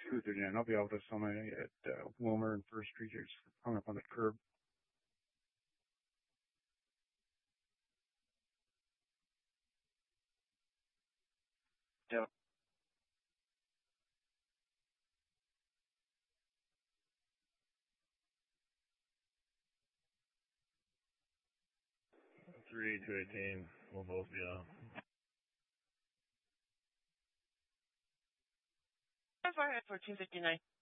239. I'll be out of somewhere at Wilmer and First Street. Just hung up on the curb. Yeah. Three 218 will both be off. Fire at 1459.